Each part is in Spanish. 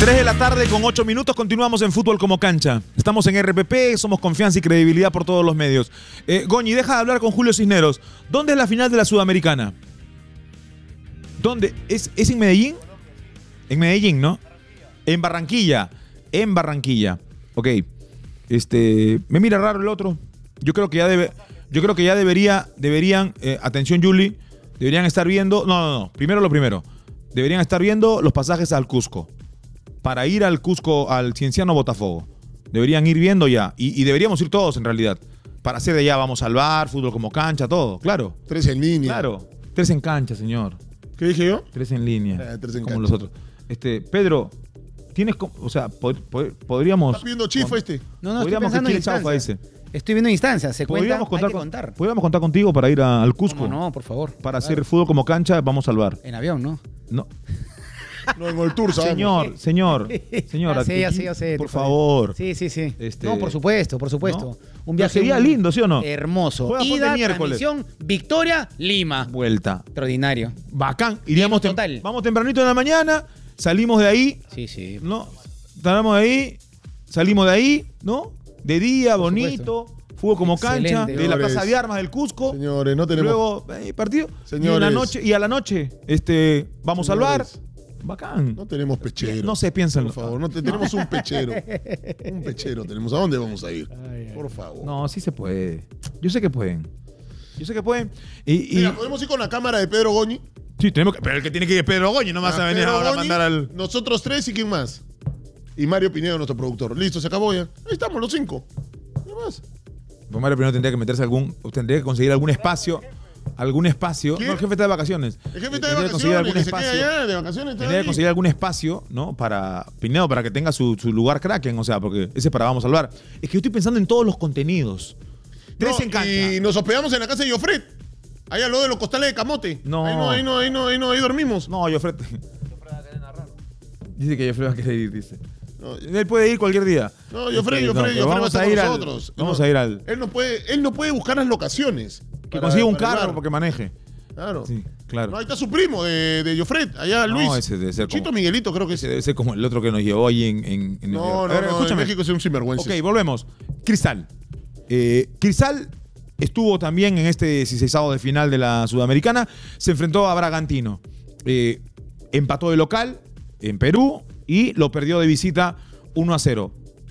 3 de la tarde con 8 minutos, continuamos en Fútbol como Cancha. Estamos en RPP, somos confianza y credibilidad por todos los medios. Goñi, deja de hablar con Julio Cisneros. ¿Dónde es la final de la Sudamericana? ¿Dónde? ¿Es en Medellín? En Medellín, ¿no? En Barranquilla. En Barranquilla. Ok. Me mira raro el otro. Yo creo que ya deberían, atención Juli, deberían estar viendo, no, primero lo primero. Deberían estar viendo los pasajes al Cusco. Para ir al Cusco, al Cienciano Botafogo. Deberían ir viendo ya. Y deberíamos ir todos en realidad. Para hacer de allá, vamos al bar, Fútbol como Cancha, todo, claro. 3 en línea. Claro, 3 en cancha, señor. ¿Qué dije yo? 3 en línea. 3 en como cancha. los otros. Pedro, tienes, o sea, podríamos... ¿Estás pidiendo chifo No, podríamos estoy pensando en que chaufa instancias. ese. Estoy viendo instancias, se cuenta, Podríamos hay que contar. Podríamos contar contigo para ir al Cusco. No, por favor. Para hacer Fútbol como Cancha, vamos al bar. En avión, ¿no? No. No, en el tour, sabemos. Señor. Ya sé. Por favor. Sí. No, por supuesto. ¿No? Un viaje sería lindo, ¿sí o no? hermoso. Juega Ida, miércoles. transmisión, Victoria, Lima. Vuelta. Extraordinario. Bacán. Iríamos total. Vamos tempranito en la mañana, salimos de ahí. Sí. ¿No? Salimos de ahí, ¿no? De día, Por bonito. Fútbol como Cancha, Excelente. de la Plaza de Armas del Cusco. Señores, no tenemos... Luego, partido. Señores. Y a la noche, vamos al bar. Bacán. No tenemos pechero. No sé, piénsenlo. Por favor, tenemos un pechero. Un pechero tenemos. ¿A dónde vamos a ir? Por favor. No, sí se puede. Yo sé que pueden. Mira, ¿podemos ir con la cámara de Pedro Goñi? Sí, tenemos que. Pero el que tiene que ir es Pedro Goñi, no vas a venir Pedro ahora a Goñi, mandar al. Nosotros 3 y ¿quién más? Y Mario Pinedo, nuestro productor. Listo, se acabó ya. Ahí estamos, los 5. Nada más. Pues Mario primero tendría que meterse tendría que conseguir algún espacio. ¿Quién? No, el jefe está de vacaciones. El jefe está de Tendría que conseguir vacaciones, algún que se queda espacio. allá de vacaciones. está Tendría que ahí. conseguir algún espacio, ¿no? Para Pinedo, para que tenga su lugar Kraken, o sea, porque ese es para vamos al bar. Es que yo estoy pensando en todos los contenidos. 3 en cancha. Y nos hospedamos en la casa de Jofred. Allá al lado de los costales de Camote. No. Ahí dormimos. No, Jofred. Dice que Jofred va a querer ir, dice. No, él puede ir cualquier día. No, Jofred va a estar con nosotros. Vamos a ir al. Él no puede buscar las locaciones. Que consiga un carro porque maneje. Claro. Sí, claro. No, ahí está su primo de Jofred, allá Luis. No, ese debe ser Chito como, Miguelito, creo que ese debe ser como el otro que nos llevó ahí en No, A ver, escúchame. en México es un sinvergüenza. Ok, volvemos. Cristal. Cristal estuvo también en este 16avo de final de la Sudamericana. Se enfrentó a Bragantino. Empató de local en Perú y lo perdió de visita 1-0.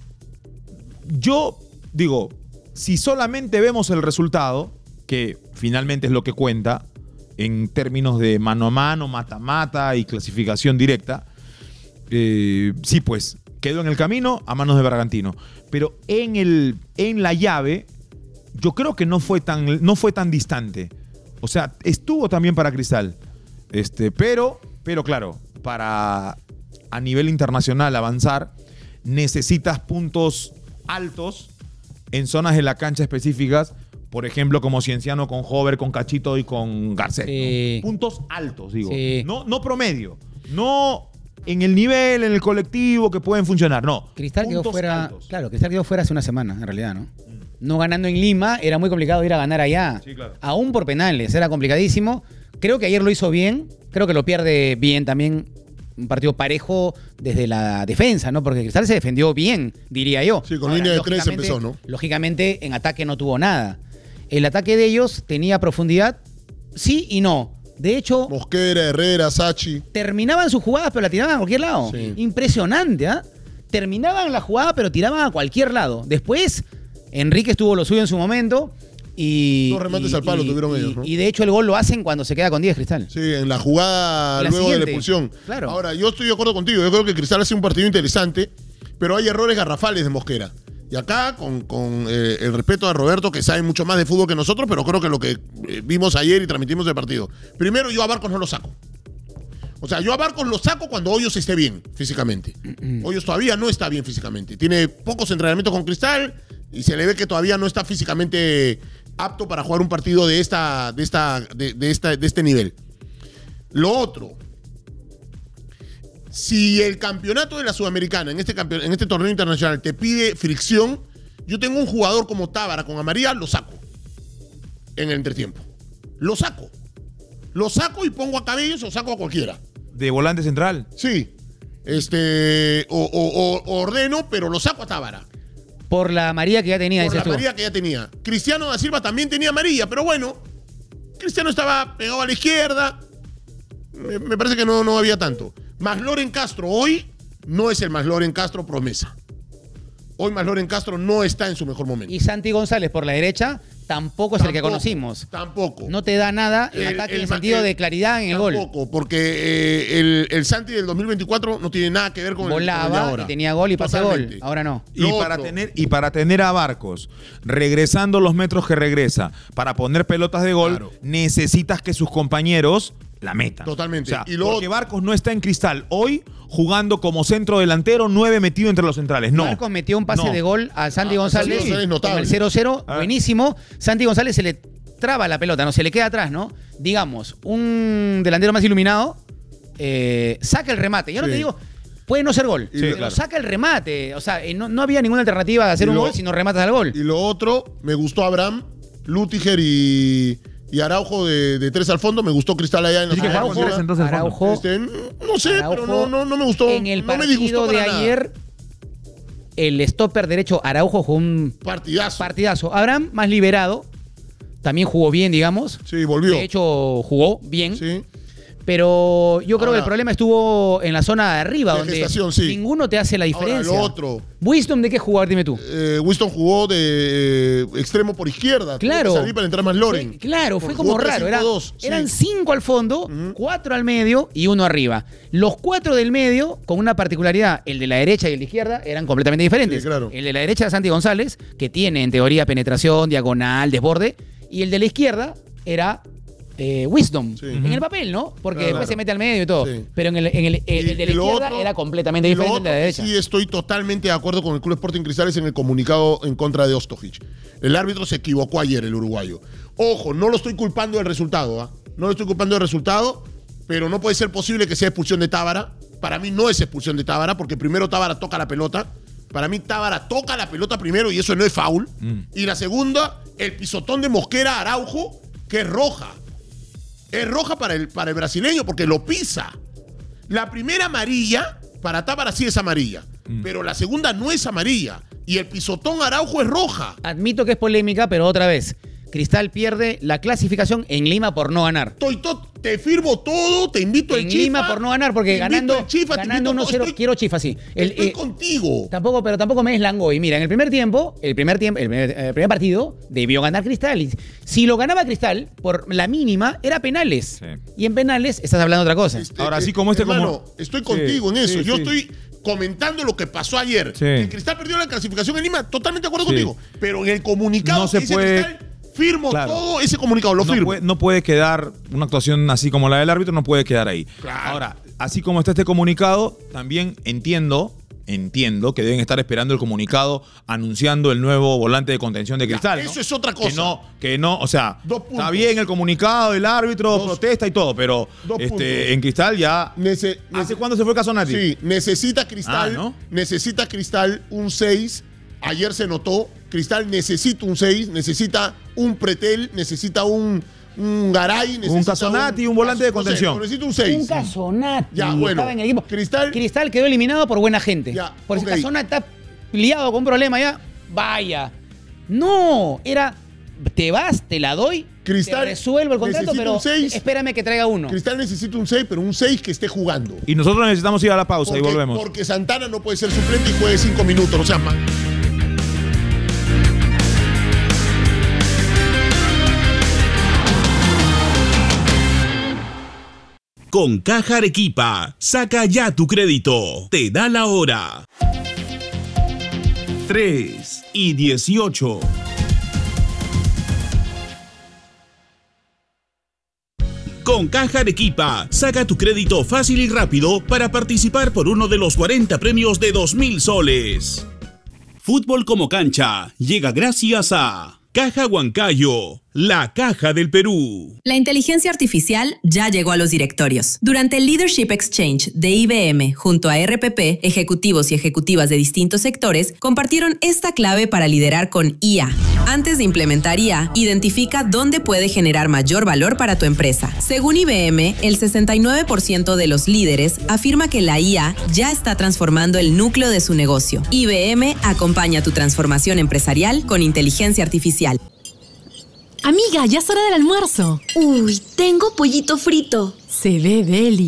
Yo digo, si solamente vemos el resultado, que finalmente es lo que cuenta en términos de mano a mano, mata-mata y clasificación directa, sí, pues quedó en el camino a manos de Bragantino. Pero en la llave, yo creo que no fue tan distante. O sea, estuvo también para Cristal. Pero claro, para a nivel internacional avanzar, necesitas puntos altos en zonas de la cancha específicas, por ejemplo, como Cienciano con Hover, con Cachito y con Garcés. Sí. ¿No? Puntos altos, digo. Sí. No promedio. No en el nivel, en el colectivo que pueden funcionar. No. Cristal quedó puntos fuera. altos. Claro, Cristal quedó fuera hace una semana, en realidad, ¿no? No ganando en Lima, era muy complicado ir a ganar allá. Sí, claro. Aún por penales, era complicadísimo. Creo que ayer lo hizo bien. Creo que lo pierde bien también. Un partido parejo desde la defensa, ¿no? Porque Cristal se defendió bien, diría yo. Sí, con línea de 3 empezó, ¿no? Lógicamente, en ataque no tuvo nada. El ataque de ellos tenía profundidad, sí y no. De hecho, Mosquera, Herrera, Sachi. terminaban sus jugadas, pero la tiraban a cualquier lado. Sí. Impresionante, ¿ah? Terminaban la jugada, pero tiraban a cualquier lado. Después, Enrique tuvo lo suyo en su momento. Y, 2 remates al palo tuvieron ellos, ¿no? Y de hecho el gol lo hacen cuando se queda con 10 Cristal. Sí, en la jugada La luego de la siguiente. expulsión. Claro. Ahora, yo estoy de acuerdo contigo. Yo creo que Cristal hace un partido interesante, pero hay errores garrafales de Mosquera. Y acá, con el respeto a Roberto, que sabe mucho más de fútbol que nosotros, pero creo que lo que vimos ayer y transmitimos del partido. Primero, yo a Barcos no lo saco. O sea, yo a Barcos lo saco cuando Hoyos esté bien físicamente. Hoyos todavía no está bien físicamente. Tiene pocos entrenamientos con Cristal y se le ve que todavía no está físicamente apto para jugar un partido de este nivel. Lo otro, si el campeonato de la Sudamericana en este torneo internacional te pide fricción, yo tengo un jugador como Tábara con amarilla, lo saco en el entretiempo. Lo saco y pongo a Cabellos o saco a cualquiera. ¿De volante central? Sí. ordeno, pero lo saco a Tábara. Por la amarilla que ya tenía, Por dices la tú. amarilla que ya tenía. Cristiano da Silva también tenía amarilla, pero bueno, Cristiano estaba pegado a la izquierda. Me parece que no había tanto. McLaurin Castro hoy no es el McLaurin Castro promesa. Hoy McLaurin Castro no está en su mejor momento. Y Santi González por la derecha tampoco es el que conocimos. Tampoco. No te da nada en ataque en el sentido de claridad en el gol. Tampoco, porque el Santi del 2024 no tiene nada que ver con el de Volaba ahora. y tenía gol y pase gol. Totalmente. Ahora no. Y para tener a Barcos regresando los metros que regresa para poner pelotas de gol, Claro. necesitas que sus compañeros la metan. Totalmente. O sea, Y lo porque Barcos no está en Cristal hoy jugando como centro delantero, 9 metido entre los centrales. No. Marcos metió un pase No. de gol a Santi A González, Santi González, con notable. el 0-0, Ah. buenísimo. Santi González se le traba la pelota, no se le queda atrás, ¿no? Digamos, un delantero más iluminado saca el remate. Yo no Sí. te digo, puede no ser gol, Sí, pero claro. saca el remate. O sea, no había ninguna alternativa de hacer Y un lo- gol si no rematas al gol. Y lo otro, me gustó Abraham, Lutiger y Araujo de 3 al fondo. Me gustó Cristal allá en la Tiene que segunda jugar con tres, ofensiva. entonces, al fondo. Araujo, No sé, Araujo, pero no me gustó. en el no me disgustó partido de para nada. ayer, el stopper derecho Araujo jugó un Partidazo. partidazo. Abraham, más liberado, también jugó bien, digamos. Sí, volvió. De hecho, jugó bien. Sí. Pero yo creo Ahora, que el problema estuvo en la zona de arriba, de donde gestación, sí. ninguno te hace la diferencia. Ahora, lo otro. Wisdom, ¿de qué jugar? Dime tú. Winston jugó de extremo por izquierda. Tuvo Claro. que salir para entrar más Loren. Sí, claro, fue Porque como jugó raro. 3-5-2, sí. Eran 5 al fondo, 4 al medio y 1 arriba. Los 4 del medio, con una particularidad, el de la derecha y el de izquierda, eran completamente diferentes. Sí, claro. El de la derecha era Santi González, que tiene en teoría penetración, diagonal, desborde. Y el de la izquierda era Wisdom. Sí. En el papel, ¿no? Porque Claro. después se mete al medio y todo. Sí. Pero el de la Y lo izquierda otro- era completamente y lo diferente del de la otro que derecha. Sí, estoy totalmente de acuerdo con el Club Sporting Cristales en el comunicado en contra de Ostojic. El árbitro se equivocó ayer, el uruguayo. Ojo, no lo estoy culpando del resultado, ¿ah? No lo estoy culpando del resultado, pero no puede ser posible que sea expulsión de Tábara. Para mí no es expulsión de Tábara, porque primero Tábara toca la pelota. Para mí Tábara toca la pelota primero y eso no es foul. Y la segunda, el pisotón de Mosquera a Araujo, que es roja. Es roja para el brasileño porque lo pisa. La primera amarilla, para Tábara sí es amarilla. Pero la segunda no es amarilla. Y el pisotón Araujo es roja. Admito que es polémica, pero otra vez, Cristal pierde la clasificación en Lima por no ganar. Te firmo todo, te invito al En chifa. Lima por no ganar, porque te invito ganando, al chifa, te ganando invito a todo. 1-0, quiero chifa, sí. Estoy contigo. Pero tampoco me deslango. Y mira, en el primer partido debió ganar Cristal. Y si lo ganaba Cristal, por la mínima, era penales. Sí. Y en penales estás hablando de otra cosa. Ahora, así como hermano, estoy contigo en eso. sí, Yo sí. estoy comentando lo que pasó ayer. Sí. Que Cristal perdió la clasificación en Lima, totalmente de acuerdo Sí. contigo. Pero en el comunicado No se que dice puede- Cristal, firmo Claro. todo ese comunicado, lo firmo. No puede quedar una actuación así como la del árbitro, no puede quedar ahí. Claro. Ahora, así como está este comunicado, también entiendo que deben estar esperando el comunicado anunciando el nuevo volante de contención de Cristal. eso ¿no? es otra cosa. Que no, o sea, 2 puntos. está bien el comunicado del árbitro, protesta y todo, pero 2 puntos. en Cristal ya. ¿Hace cuándo se fue Casonati? Sí, necesita Cristal, ¿no? necesita Cristal un 6. Ayer se notó, Cristal necesita un 6, necesita un Pretel, necesita un Garay, necesita Casonati, un volante de contención. Necesita un 6. Un Casonati. Ya, bueno. Estaba en el equipo. Cristal quedó eliminado por buena gente. Ya, por ok. si Casonati está liado con un problema ya, vaya. No, era, te vas, te la doy, Cristal te resuelvo el contrato, necesita pero un 6. espérame que traiga uno. Cristal necesita un 6, pero un 6 que esté jugando. Y nosotros necesitamos ir a la pausa y volvemos. Porque Santana no puede ser suplente y juegue 5 minutos, o sea, Con Caja Arequipa, saca ya tu crédito. Te da la hora. 3:18. Con Caja Arequipa, saca tu crédito fácil y rápido para participar por uno de los 40 premios de 2.000 soles. Fútbol como cancha llega gracias a Caja Huancayo, La Caja del Perú. La inteligencia artificial ya llegó a los directorios. Durante el Leadership Exchange de IBM junto a RPP, ejecutivos y ejecutivas de distintos sectores compartieron esta clave para liderar con IA. Antes de implementar IA, identifica dónde puede generar mayor valor para tu empresa. Según IBM, el 69% de los líderes afirma que la IA ya está transformando el núcleo de su negocio. IBM acompaña tu transformación empresarial con inteligencia artificial. Amiga, ya es hora del almuerzo. Uy, tengo pollito frito. Se ve deli.